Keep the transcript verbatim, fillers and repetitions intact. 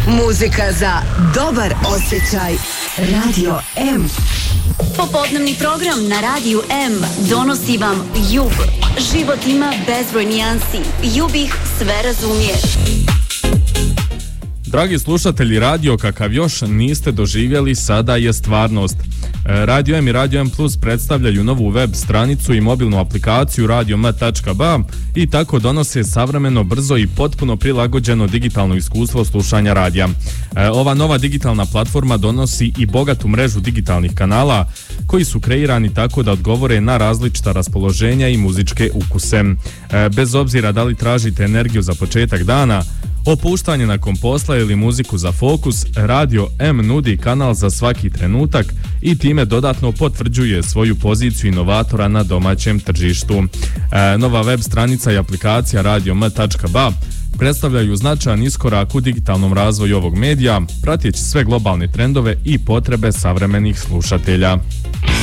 Muzika za dobar osjećaj. Radio M. Popodnevni program na Radiju M donosi vam Jug. Život ima bezbroj nijansi. Jug ih sve razumije. Dragi slušatelji, radio kakav još niste doživjeli sada je stvarnost. Radio M i Radio M Plus predstavljaju novu web stranicu i mobilnu aplikaciju radio m tačka b a i tako donose savremeno, brzo i potpuno prilagođeno digitalno iskustvo slušanja radija. Ova nova digitalna platforma donosi i bogatu mrežu digitalnih kanala koji su kreirani tako da odgovore na različita raspoloženja i muzičke ukuse. Bez obzira da li tražite energiju za početak dana, opuštanje nakon posla ili muziku za fokus, Radio M nudi kanal za svaki trenutak i time dodatno potvrđuje svoju poziciju inovatora na domaćem tržištu. E, nova web stranica i aplikacija radio m tačka b a predstavljaju značajan iskorak u digitalnom razvoju ovog medija, prateći sve globalne trendove i potrebe savremenih slušatelja.